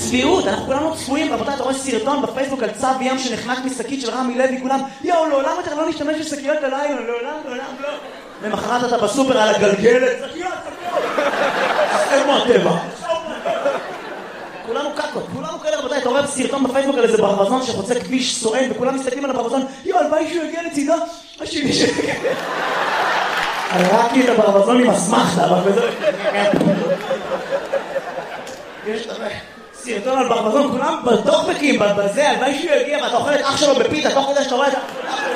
צביעות, אנחנו כולנו צפויים, רבותיי, אתה רואה סרטון בפייסבוק על צו ים שנחנק משקית של רמי לוי, כולם, לעולם יותר לא נשתמש בשקיות הלילה, לעולם לא. למחרת אתה בסופר על הגלגלת, שקיות. איפה הטבע? כולנו קקות, כולנו כאלה, רבותיי, אתה רואה סרטון בפייסבוק על איזה ברווזון שחוצה כביש סואן, וכולם מסתכלים על הברווזון, הלוואי שהוא יגיע לצידו, השני שיגיע. ראיתי את הברווזון עם אסמכתה, אבל בזה... יש סרטון על ברווזון, כולם בטוקבקים, בזה, הלוואי שהוא יגיע, ואתה אוכל את אח שלו בפיתה, תוך כדי שאתה רואה את ה...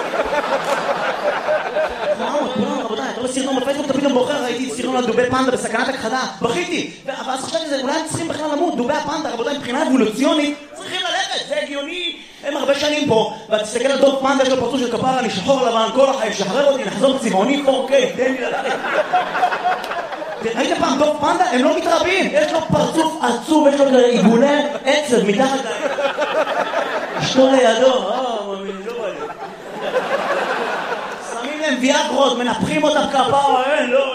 כולם, רבותיי, אתה רואה סרטון בפייסבוק, אתה פתאום בוחר, ראיתי סרטון על דובי פנדה בסכנת הכחדה, בכיתי, ואז חשבתי שזה, אולי הם צריכים בכלל למות, דובי הפנדה, רבותיי, מבחינה אבולוציונית, צריכים ללכת, זה הגיוני, הם הרבה שנים פה, ואתה תסתכל על דוב פנדה, יש לו פרצוף של כפרה, אני שחור לבן, כל החיים, שחרר אותי, נחזור צבעוני 4K, תן לי ללכת. ראית פעם דוב פנדה? הם לא מתרבים, יש לו פרצוף עצוב, יש לו עיגולי עצב מתחת להם. אשתו לידו, מאמין, לא בא לי. שמים להם ויאגרות, מנפחים אותם כפרה, לא.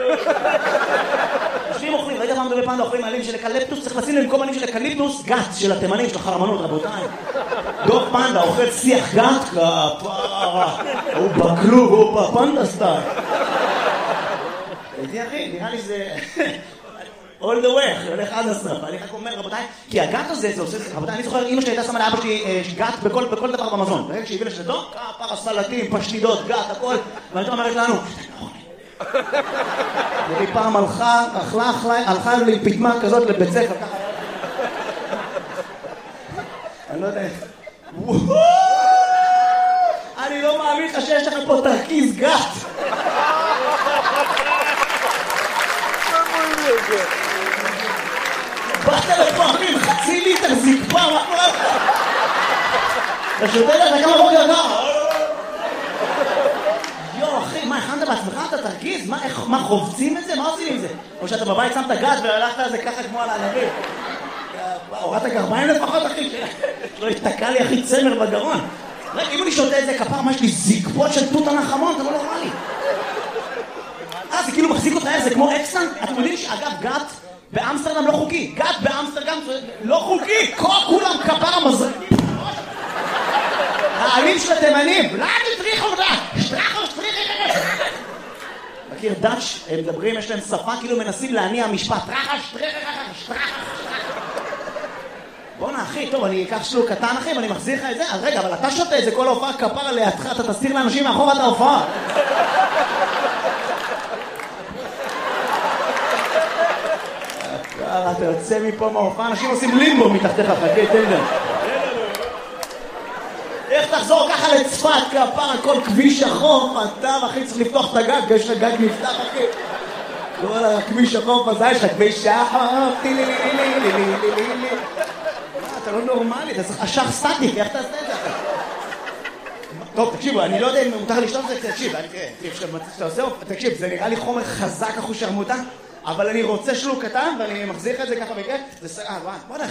יושבים אוכלים, ראית פעם דובי פנדה אוכלים עלים של אקליפטוס, צריך לשים להם במקום עלים של אקליפטוס, גת של התימנים, של החרמנות, רבותיי. דוב פנדה אוכל שיח גת, כפרה, הוא בכלוב, הוא בפנדה סטייל. איתי אחי, נראה לי זה... all the way, אחי, הולך עד הסוף. אני רק אומר, רבותיי, כי הגת הזה, זה עושה... רבותיי, אני זוכר, אמא שלי הייתה שמה לאבא שלי גת בכל דבר במזון. ברגע שהיא הביאה לשלטו, כפרה, סלטים, פשטידות, גת, הכל. ואתה אומרת לנו, היא פעם הלכה לי פתמה כזאת לבית ספר, ככה. אני לא יודע איך. אני לא מאמין לך שיש לך פה תרכיז גת. באת לפעמים, חצי ליטר זקפה, מה קורה לך? אתה שותה לך כמה בוקר ככה? יו, אחי, מה, הכנת בעצמך? אתה תרגיז? מה, חובצים את זה? מה עושים עם זה? או שאתה בבית שמת גת והלכת על זה ככה כמו על הענבים? הורדת גרביים לפחות, אחי? לא התתקע לי, אחי, צמר בגרון. רגע, אם אני שותה את זה כפר, מה יש לי זקפות של תות הנחמון? זה לא נורמלי. זה כאילו מחזיק אותך, זה כמו אקסטן. אתם יודעים שאגב, גת באמסטרדם לא חוקי. גת באמסטרדם לא חוקי. כולם כפר המזרקים. העלים של התימנים. לא, תטריחו אותה. שטרחו. מכיר דאץ', הם מדברים, יש להם שפה, כאילו מנסים להניע משפט. שטרחה. בוא'נה, אחי, טוב, אני אקח שלוק קטן, אחי, ואני מחזיר לך את זה. אז רגע, אבל אתה שותה את זה כל ההופעה כפר לידך, אתה תסתיר לאנשים מאחור את ההופעה. אתה יוצא מפה מההופעה, אנשים עושים לימבו מתחתיך, חכה, תן להם. איך תחזור ככה לצפת, כפר, כל כביש החוף, אתה, אחי, צריך לפתוח את הגג, יש לך גג נפתח, אחי. כל הכביש החוף הזה, יש לך כביש החוף, אתה לא נורמלי, אתה צריך אשך סטטיק, איך תעשה את זה? טוב, תקשיבו, אני לא יודע אם מותר לשתות את זה, תקשיב, זה נראה לי חומר חזק אחוז שרמוטה, אבל אני רוצה שלוק קטן, ואני מחזיר את זה ככה בכיף, זה בוא